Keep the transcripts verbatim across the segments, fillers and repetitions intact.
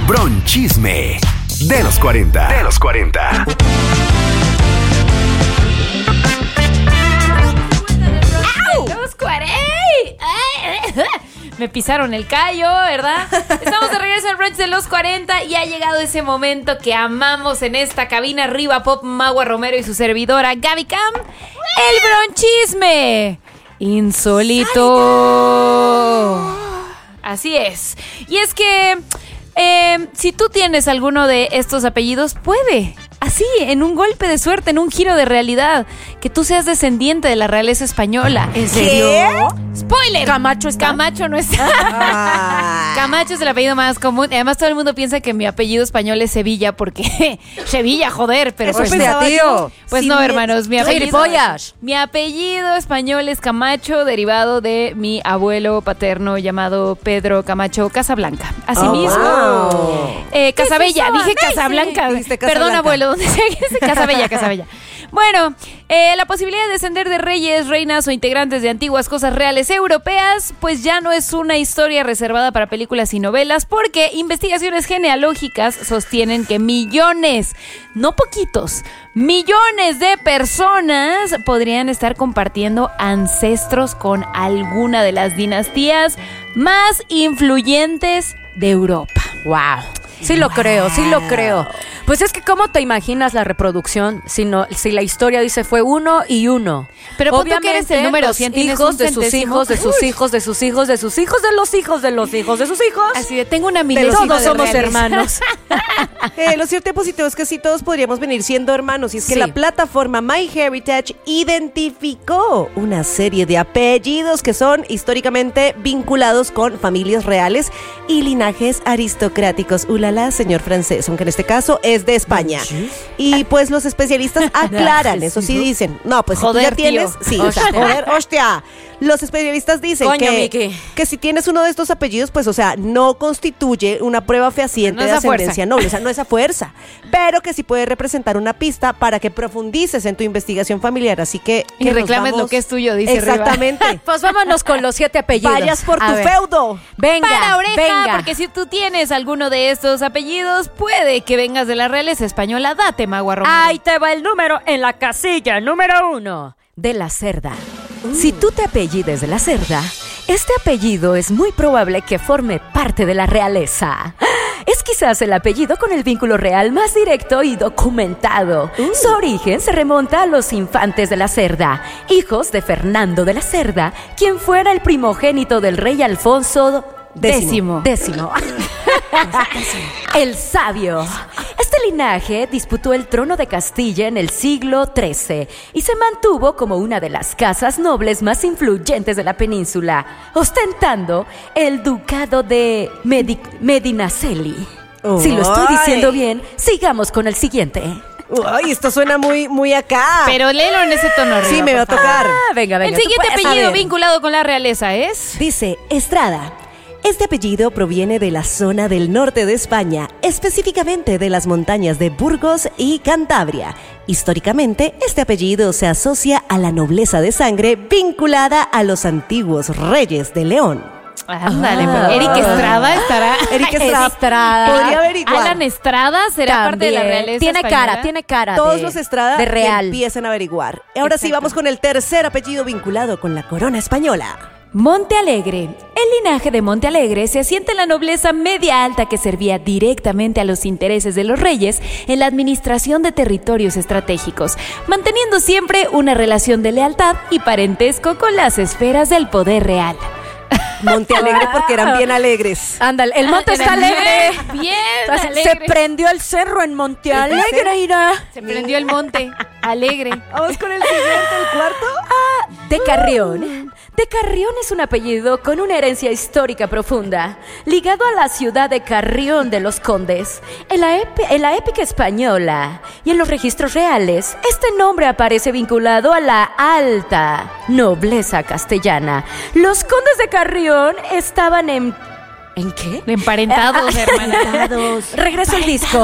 Bronchisme de los cuarenta. De los cuarenta. ¡Los cuarenta! Me pisaron el callo, ¿verdad? Estamos de regreso al brunch de los cuarenta y ha llegado ese momento que amamos en esta cabina. Arriba Pop, Magua Romero y su servidora Gaby Cam. El bronchisme insólito. Así es. Y es que eh, si tú tienes alguno de estos apellidos, puede, así, en un golpe de suerte, en un giro de realidad, que tú seas descendiente de la realeza española. ¿En serio? ¿Qué? ¡Spoiler! ¿Camacho está? Camacho no está. Ah. Camacho es el apellido más común. Además, todo el mundo piensa que mi apellido español es Sevilla, porque Sevilla, joder, pero Eso pues, pensaba yo. pues Sí, no, me- hermanos, mi ¡Tú apellido, gilipollas! mi apellido español es Camacho, derivado de mi abuelo paterno llamado Pedro Camacho Casablanca. Asimismo, wow. eh, Casabella, eso? dije Amazing. Casablanca. Dijiste Perdón, Casablanca. abuelo, donde sea que sea Casabella, Casabella. Bueno, eh, la posibilidad de descender de reyes, reinas o integrantes de antiguas cosas reales europeas, pues ya no es una historia reservada para películas y novelas, porque investigaciones genealógicas sostienen que millones, no poquitos, millones de personas podrían estar compartiendo ancestros con alguna de las dinastías más influyentes de Europa. Wow. Sí lo creo, sí lo creo. Pues es que ¿cómo te imaginas la reproducción si, no, si la historia dice fue uno y uno? Pero pon tú que eres el número los cien, tienes hijos un de sus centésimo. hijos, de sus hijos, de sus hijos, de sus hijos, de los hijos, de los hijos, de sus hijos. Así de, tengo una De milésima todos de somos reales. hermanos. Eh, lo cierto y positivo es que sí todos podríamos venir siendo hermanos, y es que Sí. la plataforma MyHeritage identificó una serie de apellidos que son históricamente vinculados con familias reales y linajes aristocráticos. Ulala, señor francés, aunque en este caso es de España. Y pues los especialistas aclaran, eso sí dicen. No, pues si Joder, tú ya tienes, tío. sí, o sea, Hostia. joder, hostia. Los especialistas dicen Coño, que, Miki. que si tienes uno de estos apellidos, pues, o sea, no constituye una prueba fehaciente No es de a fuerza. ascendencia noble, o sea, no es a fuerza, pero que sí puede representar una pista para que profundices en tu investigación familiar, así que... Y que nos reclames vamos- lo que es tuyo, dice Riva. Exactamente. Pues vámonos con los siete apellidos. Vayas por A tu ver. feudo. Venga, Para oreja, venga. porque si tú tienes alguno de estos apellidos, puede que vengas de la realeza española. Date, Magua Romero. Ahí te va el número en la casilla número uno. De la Cerda. Si tú te apellides de la Cerda, este apellido es muy probable que forme parte de la realeza. Es quizás el apellido con el vínculo real más directo y documentado. Su origen se remonta a los infantes de la Cerda, hijos de Fernando de la Cerda, quien fuera el primogénito del rey Alfonso Décimo. Décimo. El sabio. Este linaje disputó el trono de Castilla en el siglo trece y se mantuvo como una de las casas nobles más influyentes de la península, ostentando el ducado de Medi- Medinaceli. Si lo estoy Ay. diciendo bien, sigamos con el siguiente. Ay, esto suena muy, muy acá. Pero léelo en ese tono arriba. sí, me va a por favor. tocar. Ah, venga, venga. El tú siguiente puedes. apellido A ver. vinculado con la realeza es... Dice Estrada. Este apellido proviene de la zona del norte de España, específicamente de las montañas de Burgos y Cantabria. Históricamente, este apellido se asocia a la nobleza de sangre vinculada a los antiguos reyes de León. Ándale, Ah. pero Eric Estrada estará... Eric Estrada. Estrada. Podría averiguar. Alan Estrada será parte de la También. realeza Tiene española. cara, tiene cara. Todos de- los Estrada de que real. empiecen a averiguar. Ahora sí, Exacto. vamos con el tercer apellido vinculado con la corona española. Monte Alegre. El linaje de Monte Alegre se asienta en la nobleza media alta que servía directamente a los intereses de los reyes en la administración de territorios estratégicos, manteniendo siempre una relación de lealtad y parentesco con las esferas del poder real. Monte Alegre porque eran bien alegres. Ándale, el monte Ah, está era alegre. bien, bien O sea, alegre. Se prendió el cerro en Monte Alegre, irá. Se prendió el monte. Alegre. Vamos con el siguiente, el cuarto. De Carrión. De Carrión es un apellido con una herencia histórica profunda, ligado a la ciudad de Carrión de los Condes. En la, ep- en la épica española y en los registros reales, este nombre aparece vinculado a la alta nobleza castellana. Los condes de Carrión estaban en... ¿En qué? Emparentados, hermana. Regreso al disco.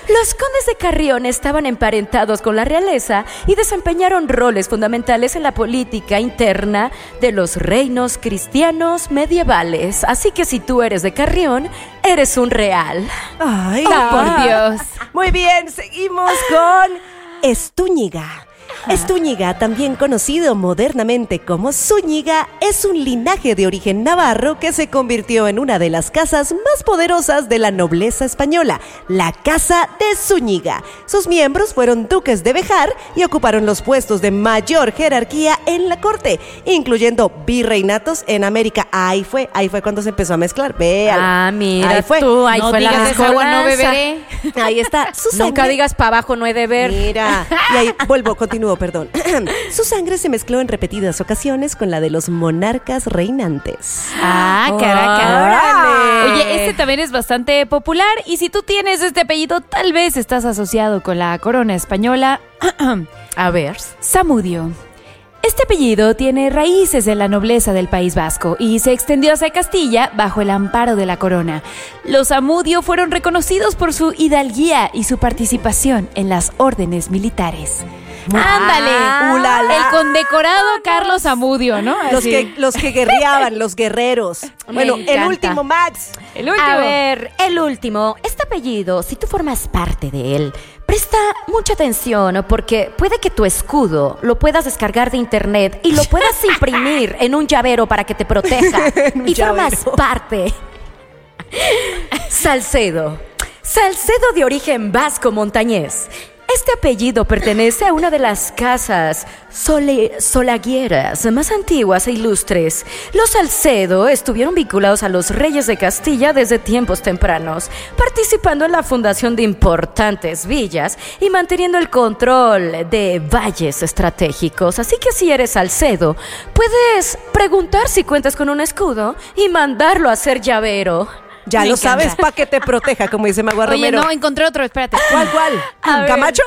Los condes de Carrión estaban emparentados con la realeza y desempeñaron roles fundamentales en la política interna de los reinos cristianos medievales. Así que si tú eres de Carrión, eres un real. Ay, Oh, por Dios. Muy bien, seguimos con Estúñiga. Estúñiga, también conocido modernamente como Zúñiga, es un linaje de origen navarro que se convirtió en una de las casas más poderosas de la nobleza española, la Casa de Zúñiga. Sus miembros fueron duques de Béjar y ocuparon los puestos de mayor jerarquía en la corte, incluyendo virreinatos en América. Ahí fue, ahí fue cuando se empezó a mezclar. Véalo. Ah, mira Ahí fue. tú, ahí No fue la digas esa agua, no mezcolanza. beberé. Ahí está. Su Nunca sangre- digas para abajo, no he de ver. Mira, y ahí vuelvo, continúo, perdón. Su sangre se mezcló en repetidas ocasiones con la de los monarcas reinantes. Ah, caraca. ¡Órale! Oye, este también es bastante popular y si tú tienes este apellido, tal vez estás asociado con la corona española. A ver. Zamudio. Este apellido tiene raíces en la nobleza del País Vasco y se extendió hacia Castilla bajo el amparo de la corona. Los Zamudio fueron reconocidos por su hidalguía y su participación en las órdenes militares. ¡Ándale! Ah, ulala. El condecorado Carlos Zamudio, ¿no? Los Así. que, los que guerreaban, los guerreros. Me Bueno, el encanta. último, Max. El último. A ver, el último. Este apellido, si tú formas parte de él, presta mucha atención porque puede que tu escudo lo puedas descargar de internet y lo puedas imprimir en un llavero para que te proteja. En un Y formas llavero. parte. Salcedo. Salcedo de origen vasco montañés. Este apellido pertenece a una de las casas sole- solagueras más antiguas e ilustres. Los Salcedo estuvieron vinculados a los reyes de Castilla desde tiempos tempranos, participando en la fundación de importantes villas y manteniendo el control de valles estratégicos. Así que si eres Salcedo, puedes preguntar si cuentas con un escudo y mandarlo a hacer llavero. Ya Me lo encanta. sabes para que te proteja, como dice Magua Oye, Romero. no, encontré otro, espérate. ¿Cuál, cuál? A ver. ¿Camacho?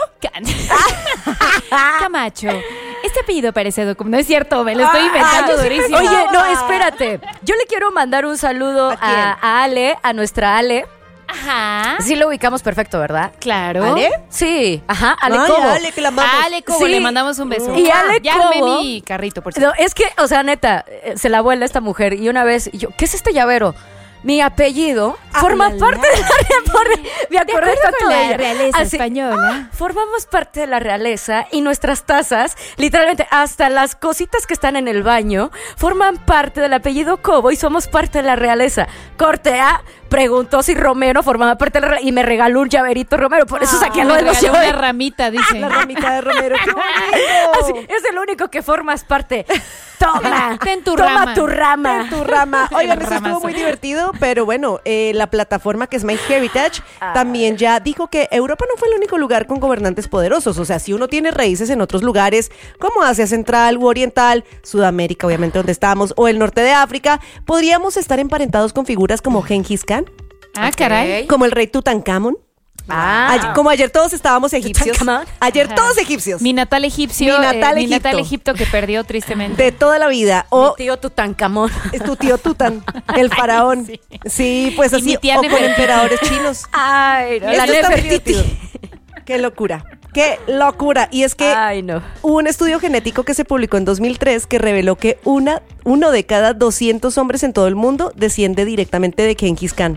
Ca- Camacho. Este apellido parece documento. No es cierto, me lo estoy inventando yo sí durísimo. Oye, no, Ah. espérate. Yo le quiero mandar un saludo ¿A quién? a, a Ale, a nuestra Ale. Ajá. Sí lo ubicamos perfecto, ¿verdad? Claro. ¿Ale? Sí, ajá, Ale Ay, Cobo. Ale, que la amamos. A Ale Cobo, Sí. le mandamos un beso. Y Ale ya armé Cobo- mi carrito, por cierto. No, es que, o sea, neta, eh, se la vuela esta mujer y una vez, y yo, ¿qué es este llavero? Mi apellido Ah, forma la, parte de la realeza. Me acordé acuerdo tanto con de la ella. realeza Así, española. ah, formamos parte de la realeza y nuestras tazas, literalmente hasta las cositas que están en el baño, forman parte del apellido Cobo y somos parte de la realeza. Cortea preguntó si Romero formaba parte de la realeza y me regaló un llaverito Romero, por eso saqué Ah, lo me de los regaló una llaveros. ramita, dice. La ramita de Romero. ¡Qué Así, bonito! es el único que formas parte. Toma, Ten tu toma rama. tu rama. En tu rama. Oigan, El eso estuvo ramazo. muy divertido, pero bueno, eh, la plataforma que es MyHeritage Ah. también ya dijo que Europa no fue el único lugar con gobernantes poderosos. O sea, si uno tiene raíces en otros lugares, como Asia Central u Oriental, Sudamérica, obviamente donde estamos, o el norte de África, podríamos estar emparentados con figuras como Genghis Khan, Ah, caray. como el rey Tutankamón. Ah. Ayer- como ayer todos estábamos egipcios. Tutankamón. Ayer Ajá. todos egipcios. Mi natal egipcio. Mi natal eh, mi Egipto. natal Egipto que perdió tristemente. De toda la vida. Mi O tío Tutankamón. es tu tío Tutan, el faraón. sí. Sí, pues Y así. mi tía O con Nefertiti. emperadores chinos. Ay, no, la Esto está muy Nefertiti. divertido. Qué locura. Qué locura. Y es que Ay, no. hubo un estudio genético que se publicó en dos mil tres que reveló que una, uno de cada doscientos hombres en todo el mundo desciende directamente de Genghis Khan.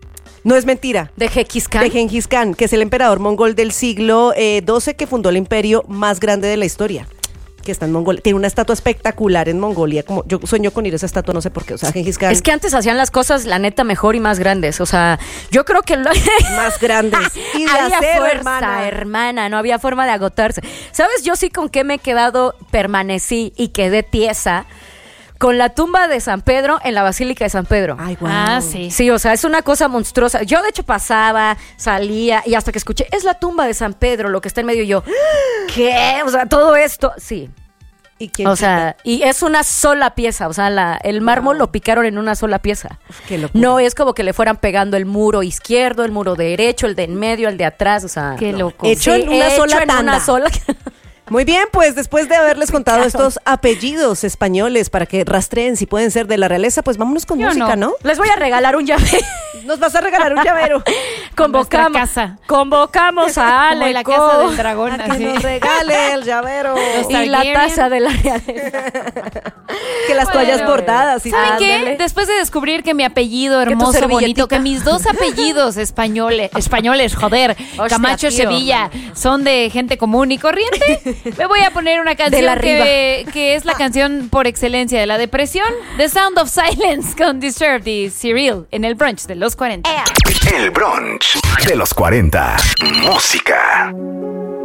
No es mentira. De Genghis Khan. De Genghis Khan, que es el emperador mongol del siglo eh, doce que fundó el imperio más grande de la historia. Que está en Mongolia. Tiene una estatua espectacular en Mongolia. Como yo sueño con ir a esa estatua, no sé por qué. O sea, Genghis Khan. Es que antes hacían las cosas, la neta, mejor y más grandes. O sea, yo creo que lo... más grandes. Y de había acero, fuerza, hermana. hermana, no había forma de agotarse. ¿Sabes? Yo sí con qué me he quedado, permanecí y quedé tiesa con la tumba de San Pedro en la Basílica de San Pedro. Ay, guau. Ah, sí. Sí, o sea, es una cosa monstruosa. Yo, de hecho, pasaba, salía y hasta que escuché, es la tumba de San Pedro, lo que está en medio, y yo, ¿qué? O sea, todo esto, sí. ¿Y quién O sea, y es una sola pieza, o sea, la, el mármol lo picaron en una sola pieza. Qué locura. No es como que le fueran pegando el muro izquierdo, el muro derecho, el de en medio, el de atrás, o sea. Qué no. loco. Hecho en una hecho sola en tanda. una sola. Muy bien, pues después de haberles contado estos apellidos españoles para que rastreen si pueden ser de la realeza, pues vámonos con Yo música, no. ¿no? Les voy a regalar un llave. Nos vas a regalar un llavero. Convocamos, casa. convocamos a Como en la Aleco casa del dragón. A que así. nos regale el llavero. Los y la Targaryen. taza de la realeza. Que las Bueno, toallas bordadas. y ¿Saben qué? Ándale. Después de descubrir que mi apellido tu hermoso, servilletita. bonito, que mis dos apellidos españoles, españoles, joder, Hostia, Camacho tío. Sevilla, son de gente común y corriente, me voy a poner una canción la que, que es la canción por excelencia de la depresión, The Sound of Silence con Disturbed y Cyril en el brunch de los cuarenta. El brunch de los cuarenta. Música.